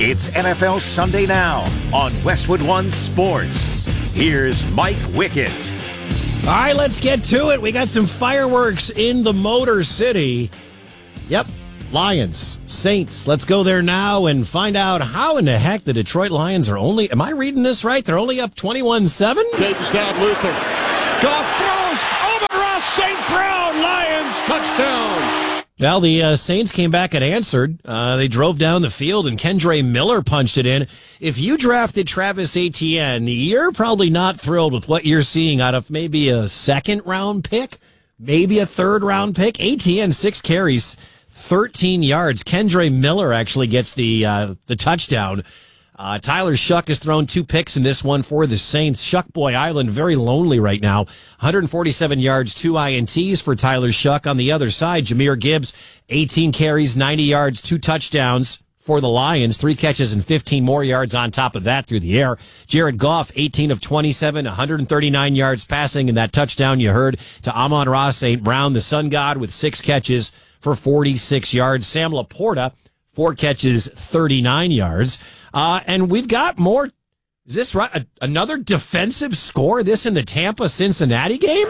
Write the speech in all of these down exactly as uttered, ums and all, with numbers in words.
It's N F L Sunday Now on Westwood One Sports. Here's Mike Wickett. All right, let's get to it. We got some fireworks in the Motor City. Yep, Lions, Saints. Let's go there now and find out how in the heck the Detroit Lions are only, am I reading this right? They're only up twenty-one seven? James down Luther. Goff throws. Amon-Ra Saint Brown. Lions touchdown. Well, the uh, Saints came back and answered. Uh, they drove down the field, and Kendre Miller punched it in. If you drafted Travis Etienne, you're probably not thrilled with what you're seeing out of maybe a second-round pick, maybe a third-round pick. Etienne, six carries, thirteen yards. Kendre Miller actually gets the uh, the touchdown. Uh, Tyler Shuck has thrown two picks in this one for the Saints. Shuck Boy Island very lonely right now. one forty-seven yards, two I N Ts for Tyler Shuck. On the other side, Jahmyr Gibbs, eighteen carries, ninety yards, two touchdowns for the Lions. Three catches and fifteen more yards on top of that through the air. Jared Goff, eighteen of twenty-seven, one thirty-nine yards passing, and that touchdown you heard to Amon-Ra Saint Brown, the Sun God, with six catches for forty-six yards. Sam Laporta, four catches, thirty-nine yards. Uh, and we've got more. Is this right? A, another defensive score? This in the Tampa-Cincinnati game?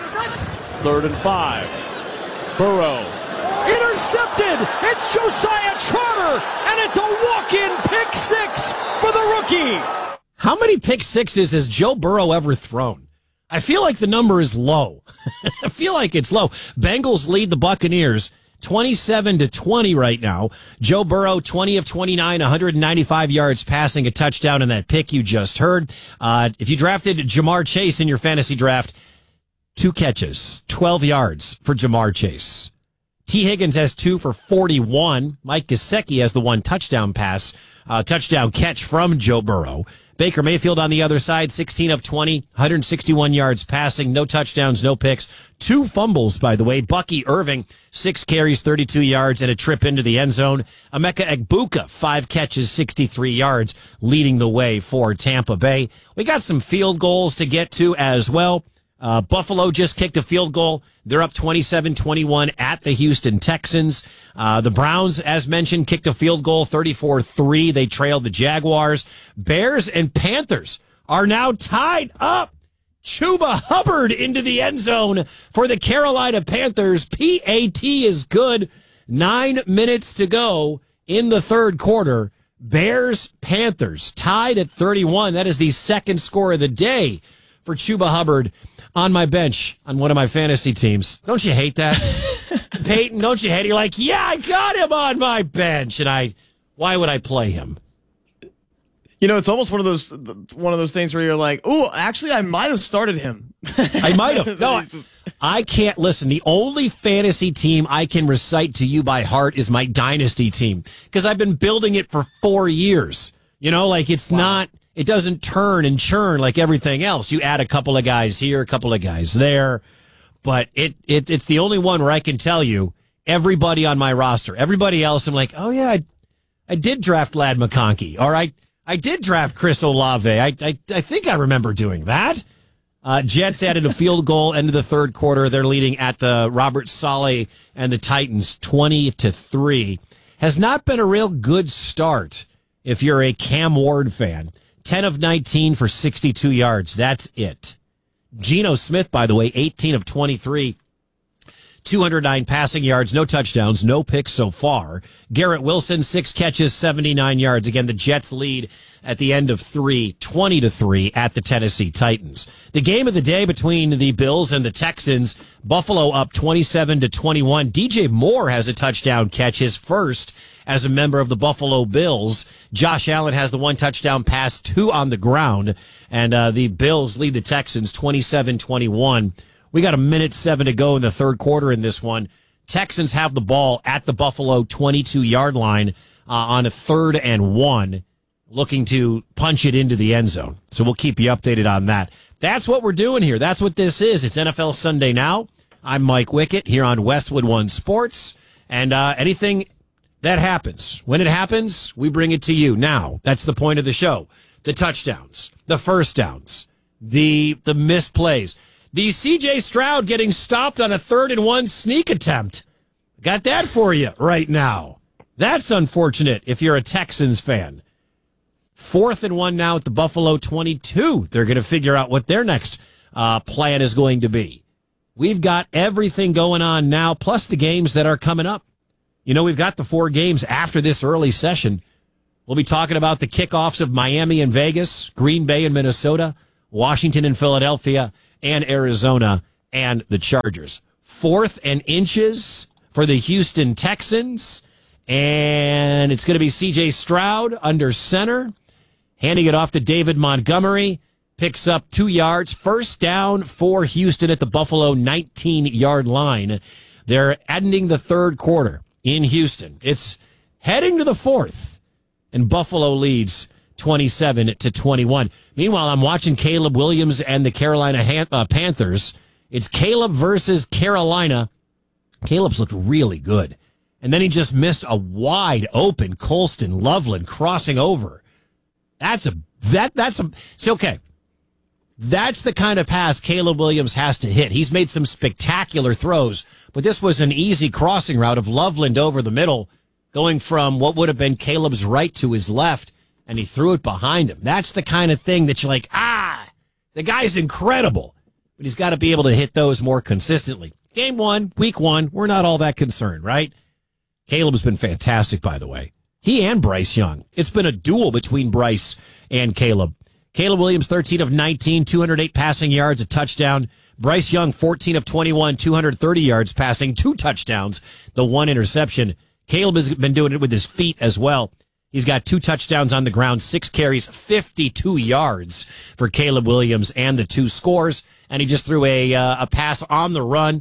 Third and five. Burrow. Intercepted. It's Josiah Trotter. And it's a walk-in pick six for the rookie. How many pick sixes has Joe Burrow ever thrown? I feel like the number is low. I feel like it's low. Bengals lead the Buccaneers twenty-seven to twenty right now. Joe Burrow, twenty of twenty-nine, one ninety-five yards passing, a touchdown in that pick you just heard. Uh, if you drafted Jamar Chase in your fantasy draft, two catches, twelve yards for Jamar Chase. T. Higgins has two for forty-one. Mike Gesicki has the one touchdown pass, uh, touchdown catch from Joe Burrow. Baker Mayfield on the other side, sixteen of twenty, one sixty-one yards passing, no touchdowns, no picks, two fumbles, by the way. Bucky Irving, six carries, thirty-two yards, and a trip into the end zone. Emeka Egbuka, five catches, sixty-three yards, leading the way for Tampa Bay. We got some field goals to get to as well. Uh, Buffalo just kicked a field goal. They're up twenty-seven twenty-one at the Houston Texans. Uh, the Browns, as mentioned, kicked a field goal, thirty-four three. They trailed the Jaguars. Bears and Panthers are now tied up. Chuba Hubbard into the end zone for the Carolina Panthers. P A T is good. Nine minutes to go in the third quarter. Bears, Panthers tied at thirty-one. That is the second score of the day for Chuba Hubbard on my bench on one of my fantasy teams. Don't you hate that? Peyton, don't you hate it? You're like, yeah, I got him on my bench. And I, why would I play him? You know, it's almost one of those one of those things where you're like, oh, actually, I might have started him. I might have. No, I, I can't listen. The only fantasy team I can recite to you by heart is my dynasty team because I've been building it for four years. You know, like it's wow. not. It doesn't turn and churn like everything else. You add a couple of guys here, a couple of guys there, but it, it it's the only one where I can tell you everybody on my roster. Everybody else, I'm like, oh yeah, I, I did draft Ladd McConkey, or I I did draft Chris Olave. I I, I think I remember doing that. Uh, Jets added a field goal into the third quarter. They're leading at uh, Robert Saleh and the Titans twenty to three. Has not been a real good start if you're a Cam Ward fan. ten of nineteen for sixty-two yards. That's it. Geno Smith, by the way, eighteen of twenty-three, two hundred nine passing yards, no touchdowns, no picks so far. Garrett Wilson, six catches, seventy-nine yards. Again, the Jets lead at the end of three, twenty to three at the Tennessee Titans. The game of the day between the Bills and the Texans, Buffalo up twenty-seven to twenty-one. D J Moore has a touchdown catch, his first as a member of the Buffalo Bills. Josh Allen has the one touchdown pass, two on the ground, and uh, the Bills lead the Texans twenty-seven twenty-one. We got a minute seven to go in the third quarter in this one. Texans have the ball at the Buffalo twenty-two-yard line uh, on a third and one, looking to punch it into the end zone. So we'll keep you updated on that. That's what we're doing here. That's what this is. It's N F L Sunday Now. I'm Mike Wickett here on Westwood One Sports. And uh, anything that happens, when it happens, we bring it to you. Now, that's the point of the show. The touchdowns, the first downs, the the missed plays. The C J Stroud getting stopped on a third and one sneak attempt. Got that for you right now. That's unfortunate if you're a Texans fan. Fourth and one now at the Buffalo twenty-two. They're going to figure out what their next uh, plan is going to be. We've got everything going on now, plus the games that are coming up. You know, we've got the four games after this early session. We'll be talking about the kickoffs of Miami and Vegas, Green Bay and Minnesota, Washington and Philadelphia, and Arizona and the Chargers. Fourth and inches for the Houston Texans. And it's going to be C J Stroud under center, handing it off to David Montgomery. Picks up two yards. First down for Houston at the Buffalo nineteen-yard line. They're ending the third quarter in Houston. It's heading to the fourth, and Buffalo leads twenty-seven to twenty-one. Meanwhile, I'm watching Caleb Williams and the Carolina Han- uh, Panthers. It's Caleb versus Carolina. Caleb's looked really good. And then he just missed a wide open Colston Loveland crossing over. That's a, that, that's a, see, okay. That's the kind of pass Caleb Williams has to hit. He's made some spectacular throws, but this was an easy crossing route of Loveland over the middle, going from what would have been Caleb's right to his left, and he threw it behind him. That's the kind of thing that you're like, ah, the guy's incredible, but he's got to be able to hit those more consistently. Game one, week one, we're not all that concerned, right? Caleb's been fantastic, by the way. He and Bryce Young. It's been a duel between Bryce and Caleb. Caleb Williams, thirteen of nineteen, two hundred eight passing yards, a touchdown. Bryce Young, fourteen of twenty-one, two hundred thirty yards passing, two touchdowns, the one interception. Caleb has been doing it with his feet as well. He's got two touchdowns on the ground, six carries, fifty-two yards for Caleb Williams and the two scores. And he just threw a, uh, a pass on the run,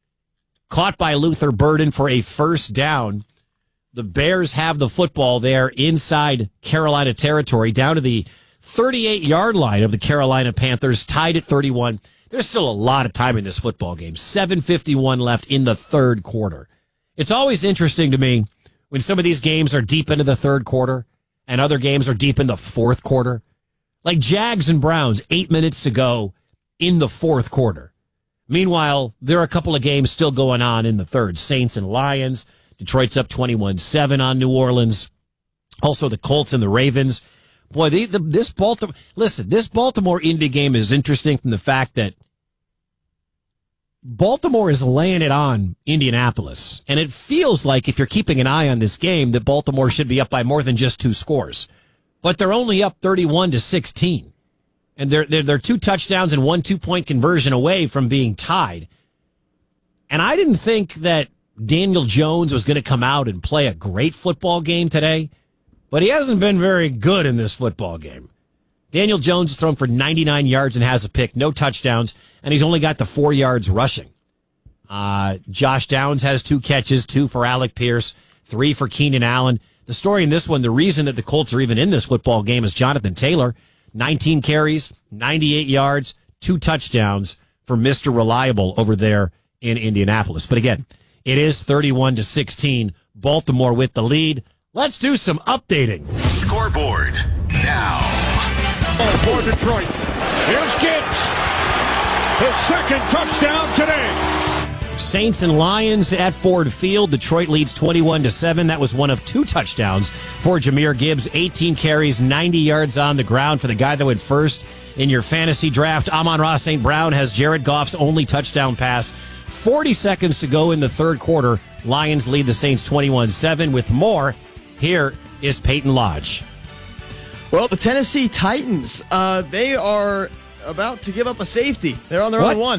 caught by Luther Burden for a first down. The Bears have the football there inside Carolina territory, down to the thirty-eight-yard line of the Carolina Panthers, tied at thirty-one. There's still a lot of time in this football game. seven fifty-one left in the third quarter. It's always interesting to me when some of these games are deep into the third quarter and other games are deep in the fourth quarter. Like Jags and Browns, eight minutes to go in the fourth quarter. Meanwhile, there are a couple of games still going on in the third. Saints and Lions. Detroit's up twenty-one seven on New Orleans. Also the Colts and the Ravens. Boy, they, the, this Baltimore, listen, this Baltimore Indy game is interesting from the fact that Baltimore is laying it on Indianapolis. And it feels like, if you're keeping an eye on this game, that Baltimore should be up by more than just two scores. But they're only up thirty-one to sixteen. And they're, they're, they're two touchdowns and one two-point conversion away from being tied. And I didn't think that Daniel Jones was going to come out and play a great football game today. But he hasn't been very good in this football game. Daniel Jones has thrown for ninety-nine yards and has a pick, no touchdowns, and he's only got the four yards rushing. Uh, Josh Downs has two catches, two for Alec Pierce, three for Keenan Allen. The story in this one, the reason that the Colts are even in this football game is Jonathan Taylor. nineteen carries, ninety-eight yards, two touchdowns for Mister Reliable over there in Indianapolis. But again, it is thirty-one to sixteen, Baltimore with the lead. Let's do some updating. Scoreboard now. For Detroit. Here's Gibbs. His second touchdown today. Saints and Lions at Ford Field. Detroit leads twenty-one to seven. That was one of two touchdowns for Jahmyr Gibbs. eighteen carries, ninety yards on the ground for the guy that went first in your fantasy draft. Amon-Ra Saint Brown has Jared Goff's only touchdown pass. forty seconds to go in the third quarter. Lions lead the Saints twenty-one seven. With more, here is Peyton Lodge. Well, the Tennessee Titans, uh, they are about to give up a safety. They're on their What? own one.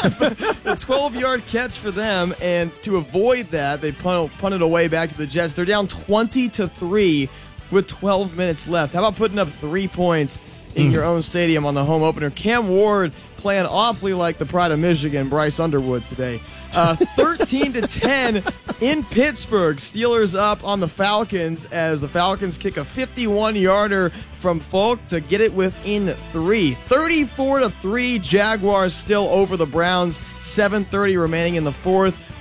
A twelve-yard catch for them, and to avoid that, they punt, punted away back to the Jets. They're down twenty to three with twelve minutes left. How about putting up three points in mm. your own stadium on the home opener? Cam Ward playing awfully like the pride of Michigan, Bryce Underwood, today. Uh, thirteen to ten in Pittsburgh. Steelers up on the Falcons as the Falcons kick a fifty-one-yarder from Folk to get it within three. thirty-four to three, Jaguars still over the Browns. seven thirty remaining in the fourth.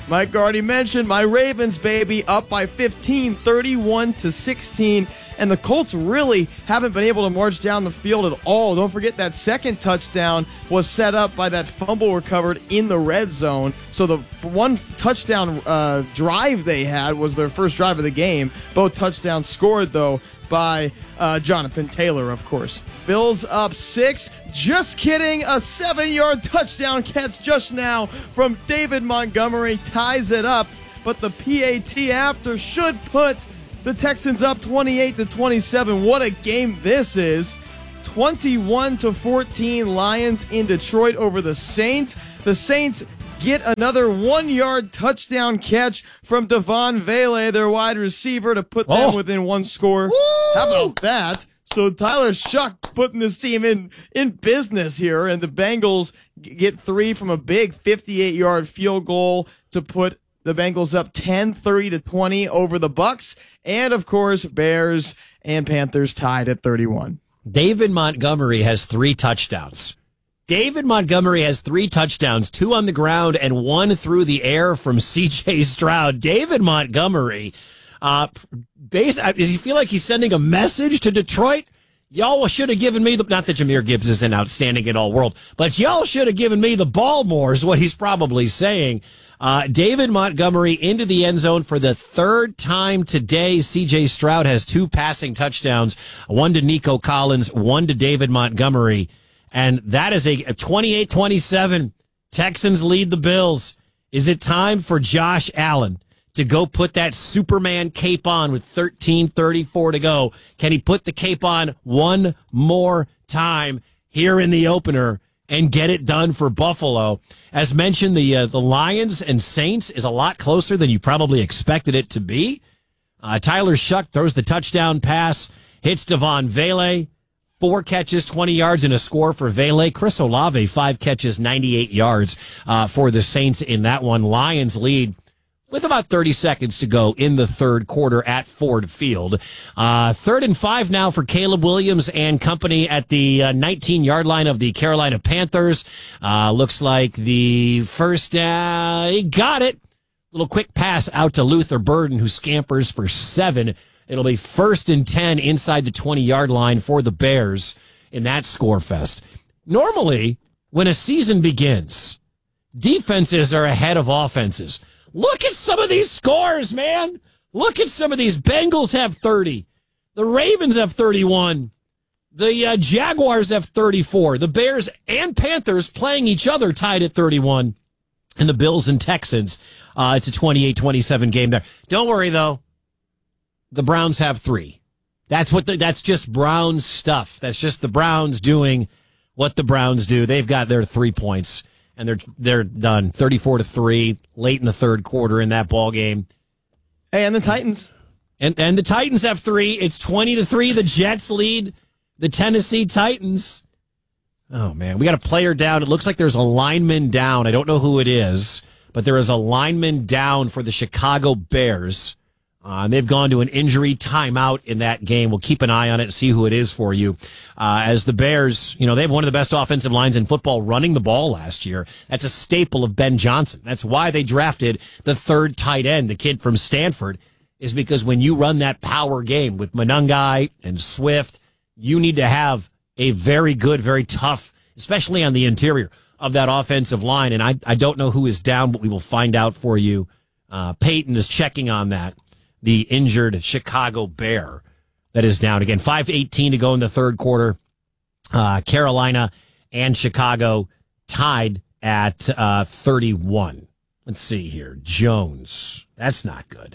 Mike already mentioned my Ravens, baby, up by fifteen, thirty-one to sixteen. And the Colts really haven't been able to march down the field at all. Don't forget that second touchdown was set up by that fumble recovered in the red zone. So the one touchdown uh, drive they had was their first drive of the game. Both touchdowns scored, though, by uh, Jonathan Taylor, of course. Bills up six. Just kidding. A seven-yard touchdown catch just now from David Montgomery ties it up. But the P A T after should put the Texans up twenty-eight to twenty-seven. What a game this is. twenty-one to fourteen Lions in Detroit over the Saints. The Saints get another one-yard touchdown catch from Devon Vele, their wide receiver, to put them oh. within one score. Woo! How about that? So Tyler Shuck putting this team in, in business here, and the Bengals g- get three from a big fifty-eight-yard field goal to put the Bengals up ten, thirty to twenty over the Bucks. And, of course, Bears and Panthers tied at thirty-one. David Montgomery has three touchdowns. David Montgomery has three touchdowns, two on the ground and one through the air from C J Stroud. David Montgomery, uh, base, does he feel like he's sending a message to Detroit? Y'all should have given me the, not that Jahmyr Gibbs isn't outstanding in all world, but y'all should have given me the ball more is what he's probably saying. Uh, David Montgomery into the end zone for the third time today. C J Stroud has two passing touchdowns, one to Nico Collins, one to David Montgomery. And that is a twenty-eight twenty-seven. Texans lead the Bills. Is it time for Josh Allen to go put that Superman cape on with thirteen thirty-four to go? Can he put the cape on one more time here in the opener and get it done for Buffalo? As mentioned, the uh, the Lions and Saints is a lot closer than you probably expected it to be. Uh, Tyler Shuck throws the touchdown pass, hits Devon Vele. Four catches, twenty yards, and a score for Vele. Chris Olave, five catches, ninety-eight yards uh, for the Saints in that one. Lions lead with about thirty seconds to go in the third quarter at Ford Field. Uh, third and five now for Caleb Williams and company at the uh, nineteen-yard line of the Carolina Panthers. Uh, looks like the first, uh, he got it. Little quick pass out to Luther Burden, who scampers for seven. It'll be first and ten inside the twenty-yard line for the Bears in that score fest. Normally, when a season begins, defenses are ahead of offenses. Look at some of these scores, man. Look at some of these. Bengals have thirty. The Ravens have thirty-one. The uh, Jaguars have thirty-four. The Bears and Panthers playing each other tied at thirty-one. And the Bills and Texans, uh, it's a twenty-eight twenty-seven game there. Don't worry, though. The Browns have three. That's what the, that's just Browns stuff. That's just the Browns doing what the Browns do. They've got their three points and they're they're done. thirty-four to three late in the third quarter in that ball game. Hey, and the Titans. And and the Titans have three. It's twenty to three. The Jets lead the Tennessee Titans. Oh man, we got a player down. It looks like there's a lineman down. I don't know who it is, but there is a lineman down for the Chicago Bears. Uh, and they've gone to an injury timeout in that game. We'll keep an eye on it and see who it is for you. Uh, as the Bears, you know, they have one of the best offensive lines in football running the ball last year. That's a staple of Ben Johnson. That's why they drafted the third tight end, the kid from Stanford, is because when you run that power game with Monangai and Swift, you need to have a very good, very tough, especially on the interior of that offensive line. And I, I don't know who is down, but we will find out for you. Uh, Peyton is checking on that. The injured Chicago Bear that is down again. five eighteen to go in the third quarter. Uh, Carolina and Chicago tied at uh, thirty-one. Let's see here. Jones. That's not good.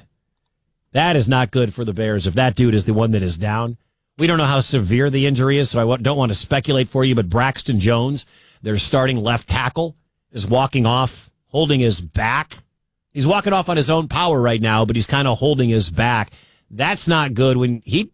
That is not good for the Bears if that dude is the one that is down. We don't know how severe the injury is, so I don't want to speculate for you, but Braxton Jones, their starting left tackle, is walking off, holding his back. He's walking off on his own power right now, but he's kind of holding his back. That's not good. When he,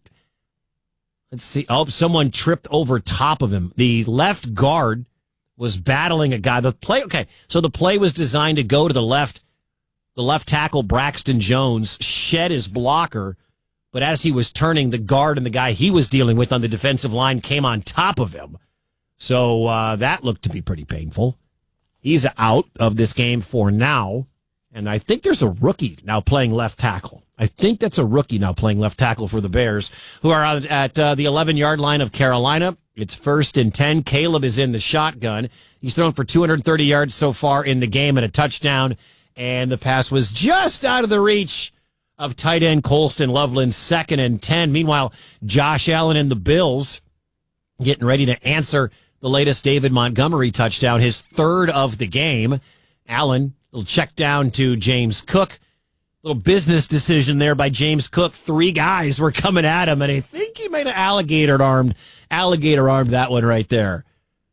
let's see, oh, someone tripped over top of him. The left guard was battling a guy. The play, okay, so the play was designed to go to the left. The left tackle, Braxton Jones, shed his blocker, but as he was turning, the guard and the guy he was dealing with on the defensive line came on top of him. So uh, that looked to be pretty painful. He's out of this game for now. And I think there's a rookie now playing left tackle. I think that's a rookie now playing left tackle for the Bears, who are out at uh, the eleven-yard line of Carolina. It's first and ten. Caleb is in the shotgun. He's thrown for two hundred thirty yards so far in the game and a touchdown. And the pass was just out of the reach of tight end Colston Loveland, second and ten. Meanwhile, Josh Allen and the Bills getting ready to answer the latest David Montgomery touchdown, his third of the game. Allen, little check down to James Cook. Little business decision there by James Cook. Three guys were coming at him, and I think he made an alligator armed, alligator armed that one right there.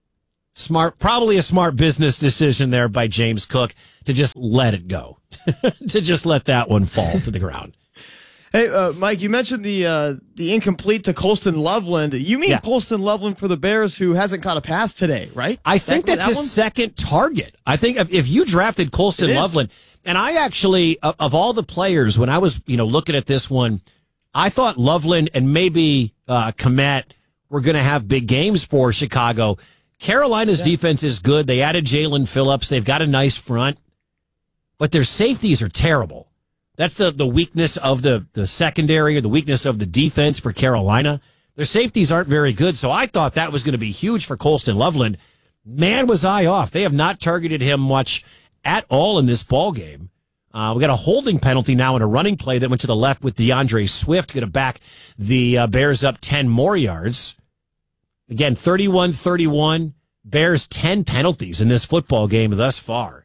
Smart, probably a smart business decision there by James Cook to just let it go, to just let that one fall to the ground. Hey, uh, Mike, you mentioned the uh, the incomplete to Colston Loveland. You mean yeah. Colston Loveland for the Bears, who hasn't caught a pass today, right? I think that, that's that his one? second target. I think if, if you drafted Colston Loveland, and I actually, of, of all the players, when I was you know looking at this one, I thought Loveland and maybe uh, Kmet were going to have big games for Chicago. Carolina's yeah. defense is good. They added Jalen Phillips. They've got a nice front, but their safeties are terrible. That's the, the weakness of the, the secondary or the weakness of the defense for Carolina. Their safeties aren't very good, so I thought that was going to be huge for Colston Loveland. Man, was I off. They have not targeted him much at all in this ball game. Uh, we got a holding penalty now in a running play that went to the left with DeAndre Swift, going to back the uh, Bears up ten more yards. Again, thirty-one thirty-one. Bears ten penalties in this football game thus far.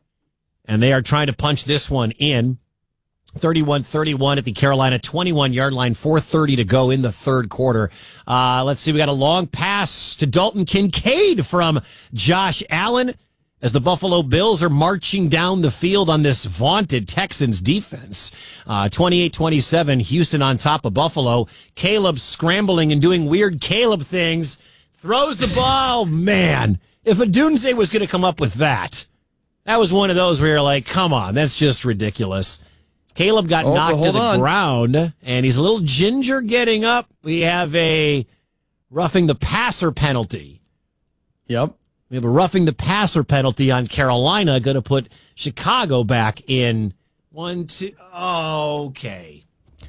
And they are trying to punch this one in. thirty-one thirty-one at the Carolina twenty-one-yard line, four thirty to go in the third quarter. Uh, let's see, we got a long pass to Dalton Kincaid from Josh Allen as the Buffalo Bills are marching down the field on this vaunted Texans defense. Uh, twenty-eight twenty-seven, Houston on top of Buffalo. Caleb scrambling and doing weird Caleb things. Throws the ball. Man, if Odunze was going to come up with that, that was one of those where you're like, come on, that's just ridiculous. Caleb got oh, knocked to the on. ground, and he's a little ginger getting up. We have a roughing the passer penalty. Yep. We have a roughing the passer penalty on Carolina, going to put Chicago back in one, two. Okay.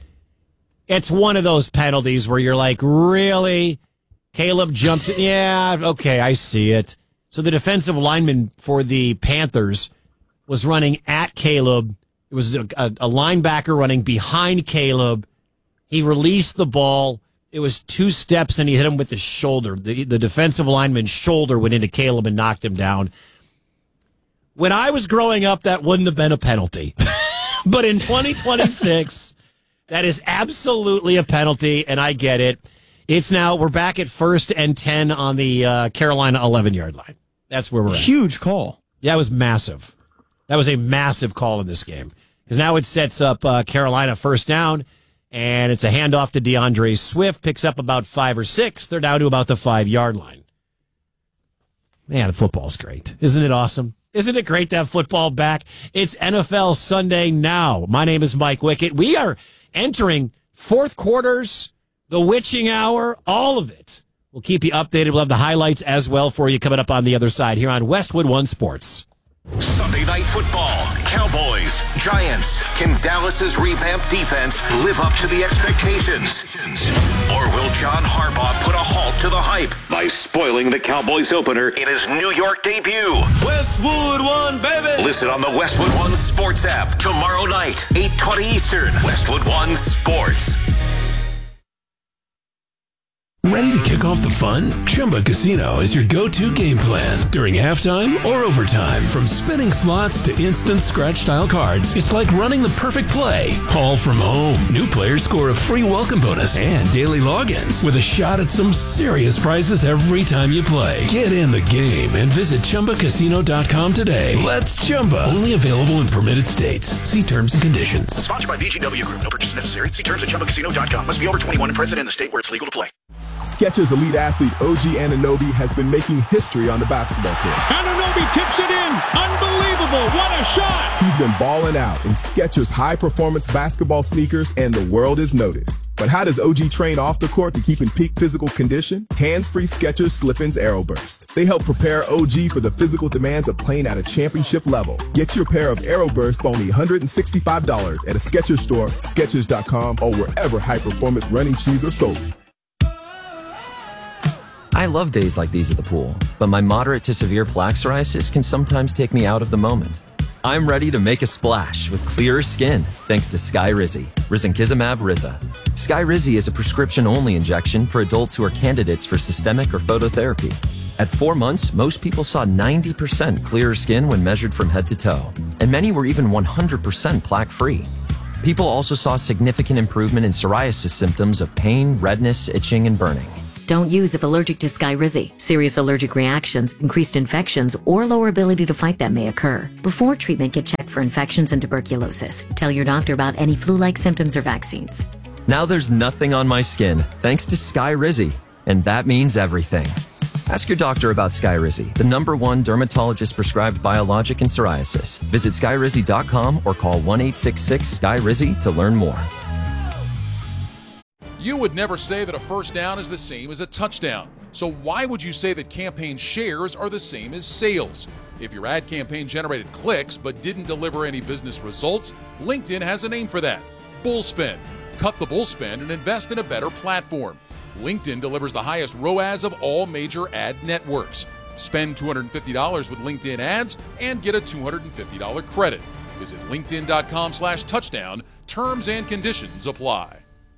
It's one of those penalties where you're like, really? Caleb jumped. Yeah, okay, I see it. So the defensive lineman for the Panthers was running at Caleb. It was a, a, a linebacker running behind Caleb. He released the ball. It was two steps, and he hit him with the shoulder. The, the defensive lineman's shoulder went into Caleb and knocked him down. When I was growing up, that wouldn't have been a penalty. But in twenty twenty-six, that is absolutely a penalty, and I get it. It's now, we're back at first and ten on the uh, Carolina eleven-yard line. That's where we're at. Huge call. Yeah, it was massive. That was a massive call in this game. Because now it sets up uh, Carolina first down, and it's a handoff to DeAndre Swift. Picks up about five or six. They're down to about the five-yard line. Man, the football's great. Isn't it awesome? Isn't it great to have football back? It's N F L Sunday now. My name is Mike Wickett. We are entering fourth quarters, the witching hour, all of it. We'll keep you updated. We'll have the highlights as well for you coming up on the other side here on Westwood One Sports. Sunday Night Football, Cowboys, Giants. Can Dallas's revamped defense live up to the expectations? Or will John Harbaugh put a halt to the hype by spoiling the Cowboys opener in his New York debut? Westwood One, baby! Listen on the Westwood One Sports app tomorrow night, eight twenty Eastern. Westwood One Sports. Ready to kick off the fun? Chumba Casino is your go-to game plan during halftime or overtime. From spinning slots to instant scratch-style cards, it's like running the perfect play, all from home. New players score a free welcome bonus and daily logins with a shot at some serious prizes every time you play. Get in the game and visit Chumba Casino dot com today. Let's Chumba. Only available in permitted states. See terms and conditions. Sponsored by V G W Group. No purchase necessary. See terms at Chumba Casino dot com. Must be over twenty-one and present in the state where it's legal to play. Skechers elite athlete O G Anunoby has been making history on the basketball court. Anunoby tips it in. Unbelievable. What a shot. He's been balling out in Skechers high-performance basketball sneakers, and the world has noticed. But how does O G train off the court to keep in peak physical condition? Hands-free Skechers Slip-ins Aeroburst. They help prepare O G for the physical demands of playing at a championship level. Get your pair of Aeroburst for only one hundred sixty-five dollars at a Skechers store, Skechers dot com, or wherever high-performance running shoes are sold. I love days like these at the pool, but my moderate to severe plaque psoriasis can sometimes take me out of the moment. I'm ready to make a splash with clearer skin thanks to Skyrizi, Risankizumab Riza. Skyrizi is a prescription-only injection for adults who are candidates for systemic or phototherapy. At four months, most people saw ninety percent clearer skin when measured from head to toe, and many were even one hundred percent plaque-free. People also saw significant improvement in psoriasis symptoms of pain, redness, itching, and burning. Don't use if allergic to Skyrizi. Serious allergic reactions, increased infections, or lower ability to fight them may occur. Before treatment, get checked for infections and tuberculosis. Tell your doctor about any flu-like symptoms or vaccines. Now there's nothing on my skin thanks to Skyrizi, and that means everything. Ask your doctor about Skyrizi, the number one dermatologist-prescribed biologic in psoriasis. Visit Skyrizi dot com or call one eight six six S K Y R I Z I to learn more. You would never say that a first down is the same as a touchdown. So why would you say that campaign shares are the same as sales? If your ad campaign generated clicks but didn't deliver any business results, LinkedIn has a name for that: Bullspend. Cut the bullspend and invest in a better platform. LinkedIn delivers the highest R O A S of all major ad networks. Spend two hundred fifty dollars with LinkedIn ads and get a two hundred fifty dollars credit. Visit linkedin dot com slash touchdown. Terms and conditions apply.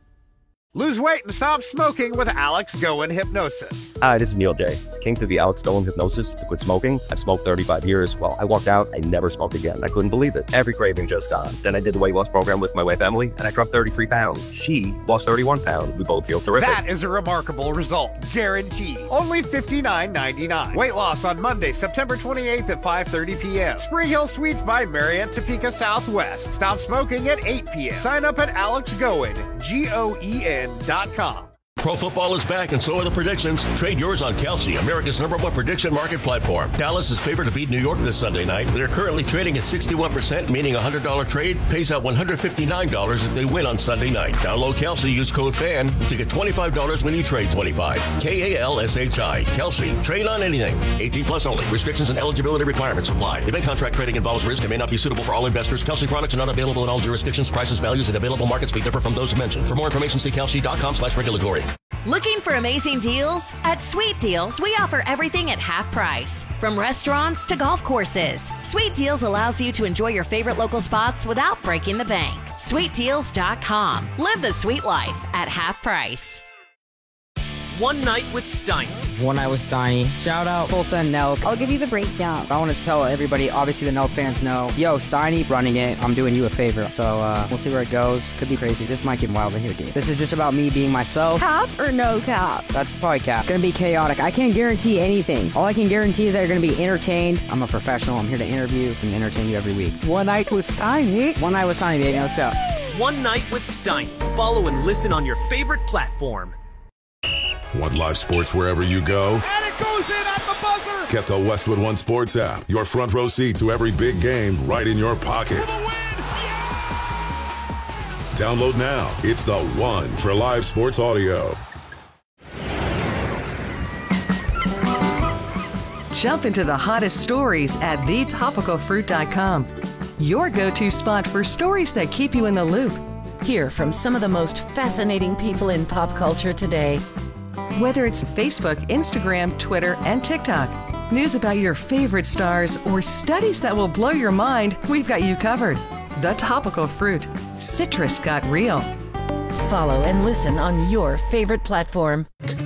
Lose weight and stop smoking with Alex Goen Hypnosis. Hi, this is Neil J. Came to the Alex Goen Hypnosis to quit smoking. I've smoked thirty-five years. Well, I walked out, I never smoked again. I couldn't believe it. Every craving just gone. Then I did the weight loss program with my wife, Emily, and I dropped thirty-three pounds. She lost thirty-one pounds. We both feel terrific. That is a remarkable result. Guaranteed. Only fifty-nine ninety-nine. Weight loss on Monday, September twenty-eighth at five thirty p.m. Spring Hill Suites by Marriott, Topeka Southwest. Stop smoking at eight p.m. Sign up at Alex Goen, G O E N dot com. Pro football is back, and so are the predictions. Trade yours on Kelsey, America's number one prediction market platform. Dallas is favored to beat New York this Sunday night. They're currently trading at sixty-one percent, meaning a one hundred dollars trade pays out one hundred fifty-nine dollars if they win on Sunday night. Download Kelsey, use code FAN to get twenty-five dollars when you trade twenty-five. K A L S H I. Kelsey. Trade on anything. eighteen plus only. Restrictions and eligibility requirements apply. Event contract trading involves risk and may not be suitable for all investors. Kelsey products are not available in all jurisdictions. Prices, values, and available markets may differ from those mentioned. For more information, see kelsey dot com slash regulatory. Looking for amazing deals? At Sweet Deals, we offer everything at half price. From restaurants to golf courses, Sweet Deals allows you to enjoy your favorite local spots without breaking the bank. sweet deals dot com. Live the sweet life at half price. One Night with Steiny. One Night with Steiny. Shout out Full Send Nelk. I'll give you the breakdown. I want to tell everybody, obviously the Nelk fans know, yo, Steiny running it. I'm doing you a favor. So uh, we'll see where it goes. Could be crazy. This might get wild in here, dude. This is just about me being myself. Cap or no cap? That's probably cap. Gonna be chaotic. I can't guarantee anything. All I can guarantee is that you're gonna be entertained. I'm a professional. I'm here to interview and entertain you every week. One Night with Steiny. One Night with Steiny, baby. Let's go. One Night with Steiny. Follow and listen on your favorite platform. Want live sports wherever you go? And it goes in at the buzzer! Get the Westwood One Sports app. Your front row seat to every big game right in your pocket. For the win! Yeah! Download now. It's the one for live sports audio. Jump into the hottest stories at the topical fruit dot com. Your go-to spot for stories that keep you in the loop. Hear from some of the most fascinating people in pop culture today. Whether it's Facebook, Instagram, Twitter, and TikTok, news about your favorite stars, or studies that will blow your mind, we've got you covered. The Topical Fruit. Citrus got real. Follow and listen on your favorite platform.